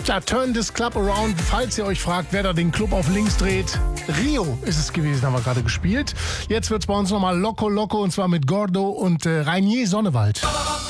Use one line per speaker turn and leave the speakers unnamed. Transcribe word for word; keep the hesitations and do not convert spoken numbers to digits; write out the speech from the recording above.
Ja, Turn this Club Around, falls ihr euch fragt, wer da den Club auf links dreht. Rio ist es gewesen, haben wir gerade gespielt. Jetzt wird's bei uns nochmal Loco Loco und zwar mit Gordo und äh, Rainier Sonnewald.